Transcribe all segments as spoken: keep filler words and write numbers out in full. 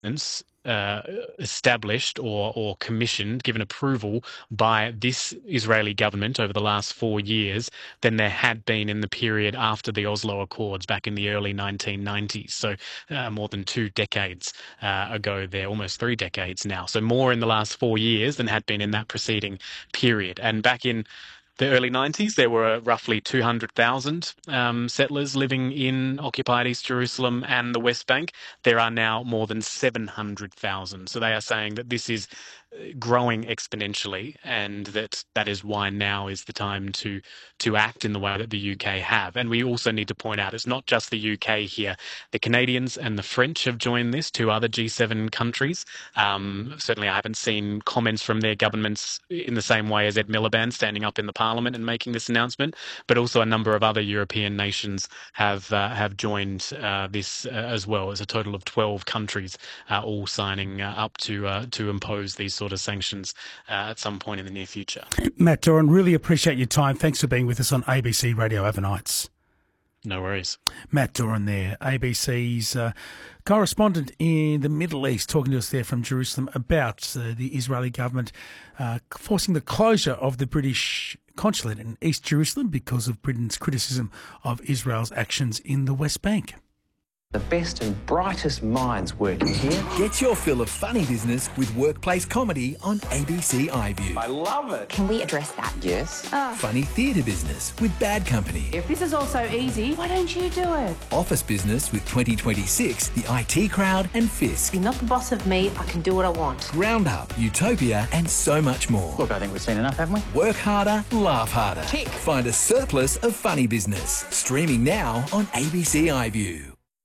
uh, established or or commissioned, given approval by this Israeli government over the last four years than there had been in the period after the Oslo Accords back in the early nineteen nineties. So uh, more than two decades uh, ago there, almost three decades now. So more in the last four years than had been in that preceding period. And back in the early nineties, there were roughly two hundred thousand um, settlers living in occupied East Jerusalem and the West Bank. There are now more than seven hundred thousand. So they are saying that this is growing exponentially, and that that is why now is the time to to act in the way that the U K have. And we also need to point out it's not just the U K here. The Canadians and the French have joined this, two other G seven countries. Um, certainly I haven't seen comments from their governments in the same way as Ed Miliband standing up in the parliament and making this announcement, but also a number of other European nations have uh, have joined uh, this uh, as well. As a total of twelve countries uh, all signing uh, up to uh, to impose these sort of sanctions uh, at some point in the near future. Matt Doran, really appreciate your time. Thanks for being with us on A B C Radio overnights. No worries. Matt Doran there, A B C's uh, correspondent in the Middle East, talking to us there from Jerusalem about uh, the Israeli government uh, forcing the closure of the British consulate in East Jerusalem because of Britain's criticism of Israel's actions in the West Bank. The best and brightest minds working here. Get your fill of funny business with workplace comedy on A B C iView. I love it. Can we address that? Yes. Oh. Funny theatre business with Bad Company. If this is all so easy, why don't you do it? Office business with twenty twenty-six, the I T Crowd and Fisk. You're not the boss of me. I can do what I want. Roundup, Utopia and so much more. Look, I think we've seen enough, haven't we? Work harder, laugh harder. Tick. Find a surplus of funny business. Streaming now on A B C iView.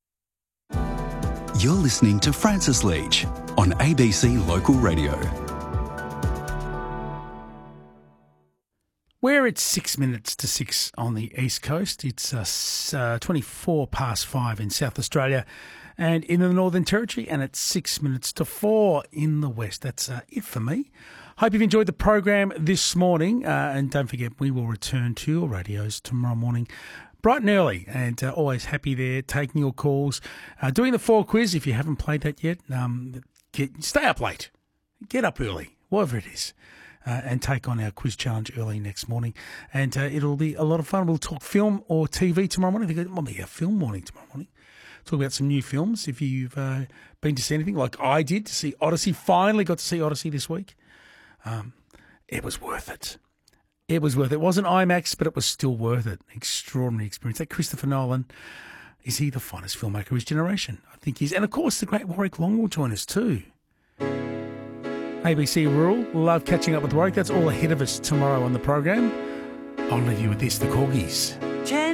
You're listening to Francis Leach on A B C Local Radio. We're at six minutes to six on the East Coast. It's uh, uh, twenty-four past five in South Australia and in the Northern Territory, and it's six minutes to four in the West. That's uh, it for me. Hope you've enjoyed the program this morning, uh, and don't forget we will return to your radios tomorrow morning bright and early, and uh, always happy there, taking your calls, uh, doing the four quiz. If you haven't played that yet, um, get, stay up late, get up early, whatever it is, uh, and take on our quiz challenge early next morning. And uh, it'll be a lot of fun. We'll talk film or T V tomorrow morning. I think it might be a film morning tomorrow morning. Talk about some new films. If you've uh, been to see anything, like I did, to see Odyssey, finally got to see Odyssey this week. Um, it was worth it. It was worth it. It wasn't IMAX, but it was still worth it. Extraordinary experience. That Christopher Nolan, is he the finest filmmaker of his generation? I think he is. And, of course, the great Warwick Long will join us too. A B C Rural, love catching up with Warwick. That's all ahead of us tomorrow on the program. I'll leave you with this, the Corgis.